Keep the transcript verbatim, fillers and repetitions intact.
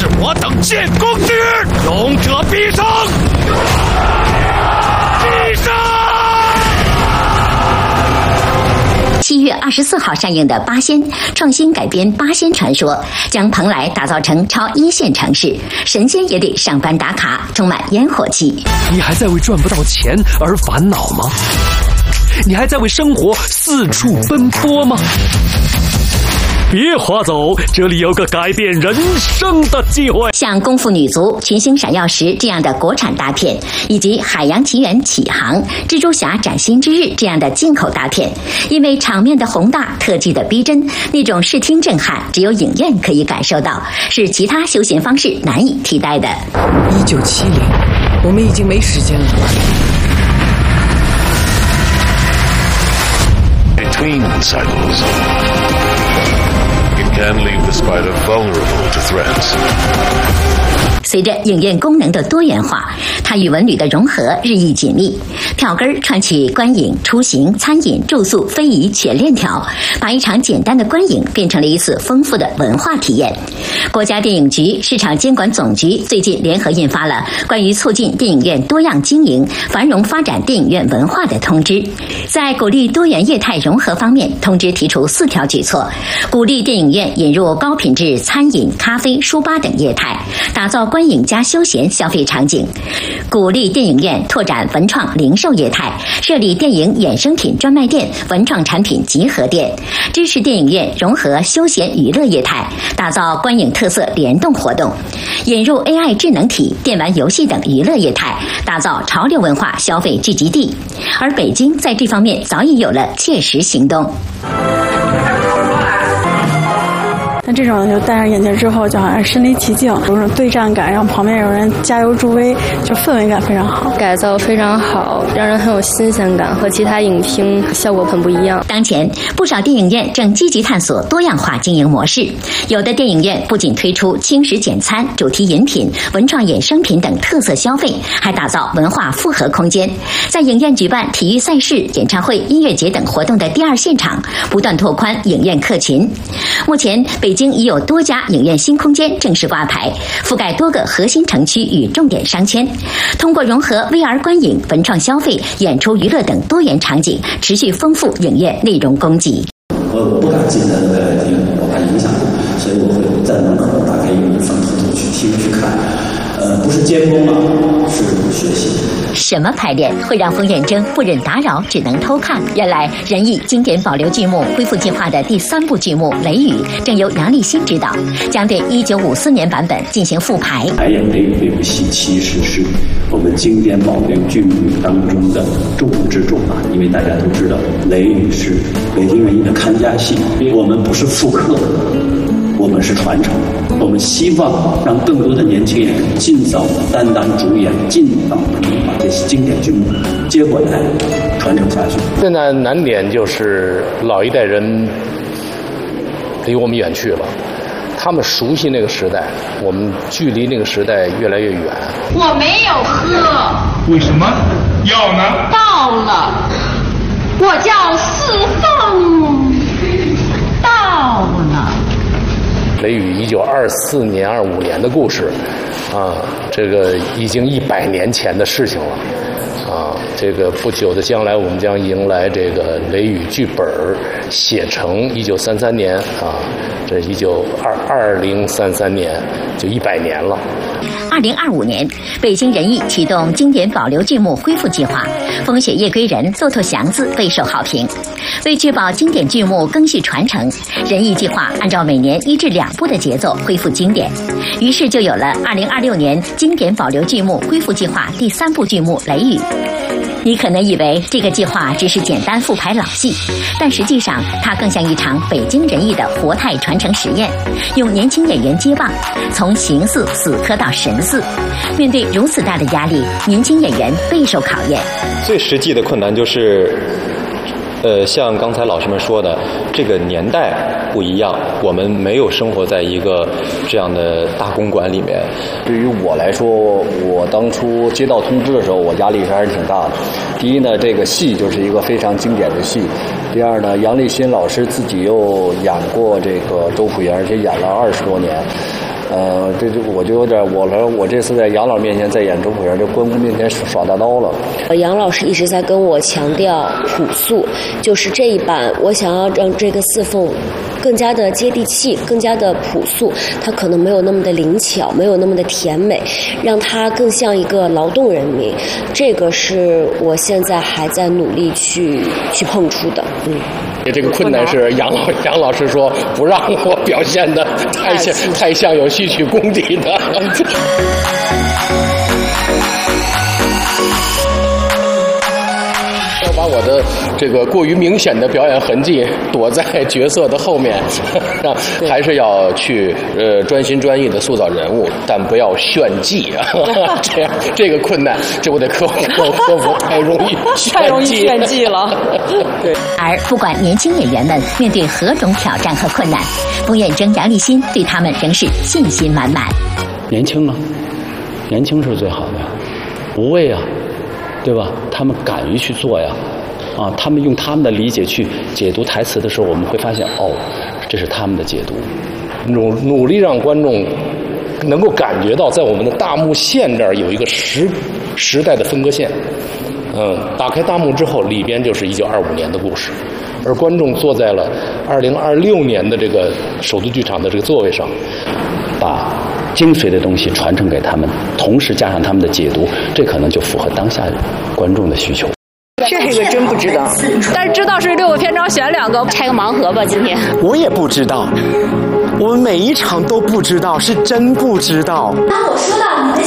是我等建功之日，勇者必胜！必胜！ 七月二十四号上映的《八仙》创新改编《八仙传说》，将蓬莱打造成超一线城市，神仙也得上班打卡，充满烟火气。 你还在为赚不到钱而烦恼吗？你还在为生活四处奔波吗？别划走，这里有个改变人生的机会。 像《功夫女足》《群星闪耀时》这样的国产大片，以及《海洋奇缘启航》《蜘蛛侠崭新之日》这样的进口大片，因为场面的宏大、特技的逼真，那种视听震撼，只有影院可以感受到，是其他休闲方式难以替代的。 一九七零，我们已经没时间了。 Between cycles, it can leave the spider vulnerable to threats. 随着影院功能的多元化，它与文旅的融合日益紧密。票根串起观影、出行、餐饮、住宿、非遗全链条，把一场简单的观影变成了一次丰富的文化体验。国家电影局市场监管总局最近联合印发了关于促进电影院多样经营、繁荣发展电影院文化的通知。在鼓励多元业态融合方面，通知提出四条举措：鼓励电影院引入高品质餐饮、咖啡、书吧等业态，打造观影加休闲消费场景；鼓励电影院拓展文创零售业态，设立电影衍生品专卖店、文创产品集合店；支持电影院融合休闲娱乐业态，打造观影特色联动活动；引入 A I 智能体、电玩游戏等娱乐业态，打造潮流文化消费聚集地。而北京在这方面早已有了切实行动。 那这种就戴上眼镜之后，就好像身临其境，有种对战感，让旁边有人加油助威，就氛围感非常好。 改造非常好，让人很有新鲜感，和其他影厅效果很不一样。 当前，不少电影院正积极探索多样化经营模式，有的电影院不仅推出轻食简餐、主题饮品、文创衍生品等特色消费，还打造文化复合空间，在影院举办体育赛事、演唱会、音乐节等活动的第二现场，不断拓宽影院客群。目前，北京已有多家影院新空间正式挂牌，覆盖多个核心城区与重点商圈。通过融合 V R 观影、文创消费、演出娱乐等多元场景，持续丰富影院内容供给。 我不敢进他的外来厅，我怕影响，所以我会在门口打开影放偷偷去听去看。呃，不是监工啊，是学习。 什么排练会让冯远征不忍打扰，只能偷看？原来人艺经典保留剧目恢复计划的第三部剧目《雷雨》正由杨立新执导，将对一九五四年版本进行复排。 排演《雷雨》这部戏，其实是我们经典保留剧目当中的重中之重啊！因为大家都知道，《雷雨》是北京人艺的看家戏，我们不是复刻，我们是传承。我们希望让更多的年轻人尽早的担当主演，尽早的把这些经典剧目接过来传承下去。 现在难点就是老一代人离我们远去了，他们熟悉那个时代，我们距离那个时代越来越远。 我没有喝。 为什么？药呢？ 到了。我叫四凤。到了。 雷雨一九二四年、二五年的故事，啊，这个已经一百年前的事情了，啊，这个不久的将来，我们将迎来这个雷雨剧本写成一九三三年啊，这一九二二零三三年就一百年了。 二零二五年，北京人艺启动经典保留剧目恢复计划，《风雪夜归人》《骆驼祥子》备受好评。为确保经典剧目更续传承，人艺计划按照每年一至两部的节奏恢复经典，于是就有了二零二六年经典保留剧目恢复计划第三部剧目《雷雨》。你可能以为这个计划只是简单复排老戏，但实际上它更像一场北京人艺的活态传承实验，用年轻演员接棒，从形似死磕到神似。面对如此大的压力，年轻演员备受考验。 最实际的困难就是，呃，像刚才老师们说的，这个年代不一样，我们没有生活在一个这样的大公馆里面。 对于我来说，我当初接到通知的时候，我压力是还是挺大的。第一呢，这个戏就是一个非常经典的戏；第二呢，杨立新老师自己又演过这个周朴园，而且演了二十多年。 呃，这就我就有点，我了，我这次在杨老面前，在演周朴园，这关公面前耍大刀了。 杨老师一直在跟我强调朴素，就是这一版我想要让这个四凤更加的接地气，更加的朴素，它可能没有那么的灵巧，没有那么的甜美，让它更像一个劳动人民。这个是我现在还在努力去去碰触的。嗯， 这个困难是杨老杨老师说不让我表现的太像太像有戏曲功底的。要把我的这个过于明显的表演痕迹躲在角色的后面，还是要去呃专心专意的塑造人物，但不要炫技啊！这样这个困难，这我得克服克服，太容易太容易炫技了。 对。而不管年轻演员们面对何种挑战和困难，冯远征、杨立新对他们仍是信心满满。 年轻啊，年轻是最好的，无畏啊。对吧？他们敢于去做呀，啊，他们用他们的理解去解读台词的时候，我们会发现，哦，这是他们的解读。 努努力让观众能够感觉到，在我们的大幕线这儿有一个时时代的分割线。嗯，打开大幕之后，里边就是一九二五年的故事，而观众坐在了二零二六年的这个首都剧场的这个座位上， 把精髓的东西传承给他们，同时加上他们的解读，这可能就符合当下观众的需求。 这个真不知道，但是知道是六个篇章选两个， 拆个盲盒吧。今天我也不知道，我们每一场都不知道，是真不知道。 当我说到你的